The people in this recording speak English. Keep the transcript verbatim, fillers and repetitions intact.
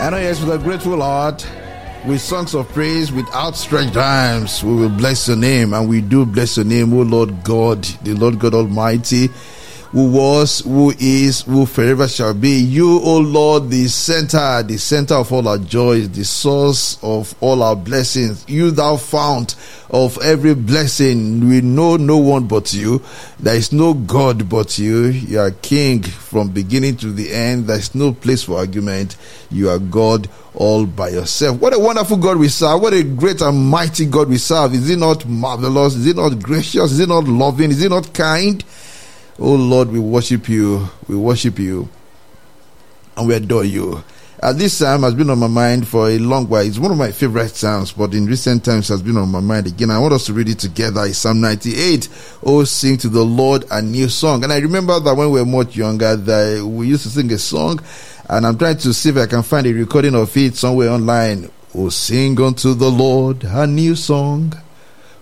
I know, yes, with a grateful heart, with songs of praise, with outstretched arms, we will bless your name, and we do bless your name, O Lord God, the Lord God Almighty, who was, who is, who forever shall be. You, O Lord, the center, the center of all our joys, the source of all our blessings. You, thou fount of every blessing. We know no one but you. There is no God but you. You are King from beginning to the end. There is no place for argument. You are God all by yourself. What a wonderful God we serve. What a great and mighty God we serve. Is he not marvelous? Is he not gracious? Is he not loving? Is he not kind? Oh Lord, we worship you, we worship you, and we adore you. Uh, this psalm has been on my mind for a long while. It's one of my favorite psalms, but in recent times has been on my mind again. I want us to read it together. It's Psalm ninety-eight. Oh, sing to the Lord a new song. And I remember that when we were much younger, that we used to sing a song, and I'm trying to see if I can find a recording of it somewhere online. Oh, sing unto the Lord a new song.